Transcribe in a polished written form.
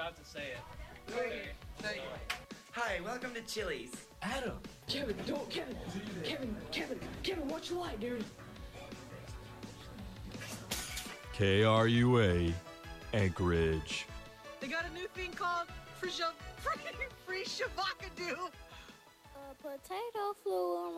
about to say it. Okay. Hi, welcome to Chili's. Adam. Kevin, don't, Kevin, watch the light, dude. KRUA, Anchorage. They got a new thing called free shavakadu. Potato flew